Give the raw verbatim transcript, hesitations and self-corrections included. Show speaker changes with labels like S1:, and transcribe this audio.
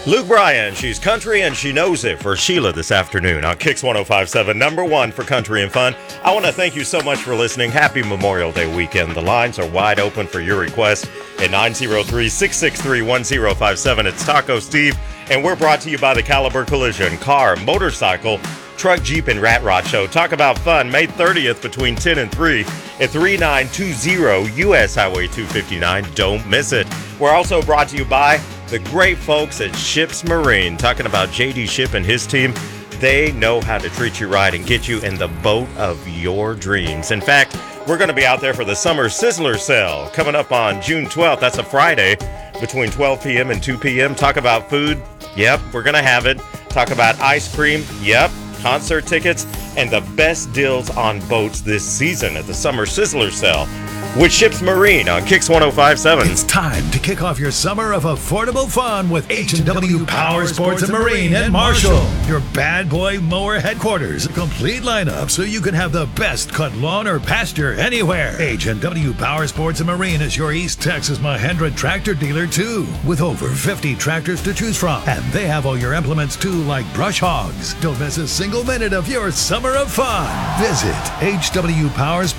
S1: Luke Bryan, she's country and she knows it for Sheila this afternoon on Kicks one oh five point seven, number one for country and fun. I want to thank you so much for listening. Happy Memorial Day weekend. The lines are wide open for your request at nine oh three, six six three, one oh five seven. It's Taco Steve, and we're brought to you by the Caliber Collision Car, Motorcycle, Truck, Jeep, and Rat Rod Show. Talk about fun, May thirtieth between ten and three at thirty-nine twenty U S Highway two fifty-nine. Don't miss it. We're also brought to you by the great folks at Ships Marine. Talking about J D Ship and his team. They know how to treat you right and get you in the boat of your dreams. In fact, we're going to be out there for the Summer Sizzler Sale coming up on June twelfth. That's a Friday between twelve p.m. and two p.m. Talk about food. Yep, we're going to have it. Talk about ice cream. Yep. Concert tickets and the best deals on boats this season at the Summer Sizzler Sale with Ships Marine on Kicks one oh five point seven.
S2: It's time to kick off your summer of affordable fun with H and W Power Sports and Marine in Marshall, your bad boy mower headquarters. A complete lineup so you can have the best cut lawn or pasture anywhere. H and W Power Sports and Marine is your East Texas Mahindra tractor dealer too, with over fifty tractors to choose from. And they have all your implements too, like brush hogs. Don't miss a single minute of your summer of fun. Visit H W Power Sports